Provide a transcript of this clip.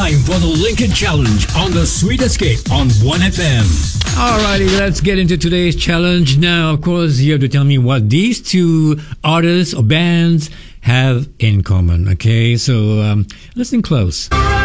time for the Lincoln Challenge on the Sweet Escape on 1FM. Alrighty, let's get into today's challenge. Now, of course, you have to tell me what these two artists or bands have in common. Okay, so listen close.